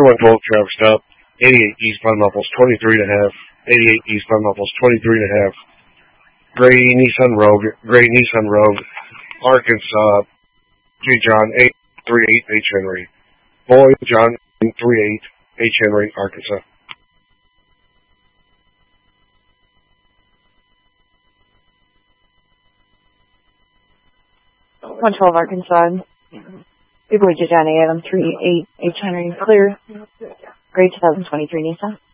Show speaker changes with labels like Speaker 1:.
Speaker 1: 112 traffic stop, 88 eastbound Muffles, 23 and a half. 88 eastbound Muffles, 23 and a half. Gray Nissan Rogue, Arkansas, J. John 838 H. Henry. Boy, John 38 H. Henry, Arkansas.
Speaker 2: 112 Arkansas. Big Boy J. John 838 H. Henry, clear. Gray 2023 Nissan.